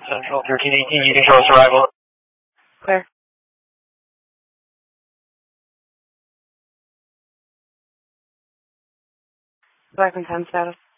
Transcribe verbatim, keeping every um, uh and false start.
Central thirteen eighteen, you can show us arrival. Clear. Weapon ten status.